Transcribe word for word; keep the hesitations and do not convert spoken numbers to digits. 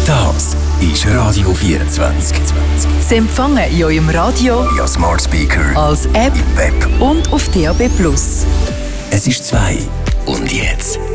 Das ist Radio vierundzwanzig. Sie empfangen in eurem Radio, via Smart Speaker, als App im Web und auf D A B plus. Es ist zwei. Und jetzt